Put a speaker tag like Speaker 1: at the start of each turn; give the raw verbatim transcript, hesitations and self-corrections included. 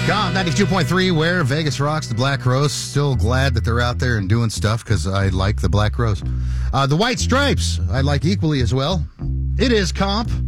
Speaker 1: Comp ninety-two point three, where Vegas rocks. The Black Rose. Still glad that they're out there and doing stuff because I like the Black Rose. Uh, the White Stripes, I like equally as well. It is Comp.